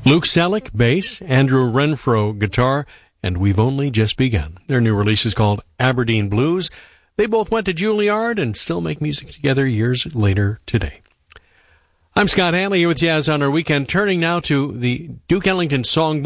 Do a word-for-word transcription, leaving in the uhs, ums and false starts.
Luke Selleck, bass, Andrew Renfro, guitar, and We've Only Just Begun. Their new release is called Aberdeen Blues. They both went to Juilliard and still make music together years later today. I'm Scott Hanley here with Jazz on our weekend, turning now to the Duke Ellington Songbook.